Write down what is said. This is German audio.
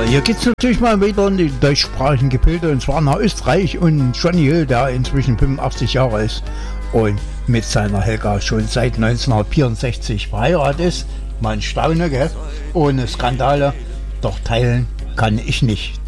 Hier geht es natürlich mal wieder in die deutschsprachigen Gebilde, und zwar nach Österreich, und Johnny Hill, der inzwischen 85 Jahre ist und mit seiner Helga schon seit 1964 verheiratet ist. Man staune, gell? Ohne Skandale, doch teilen kann ich nicht.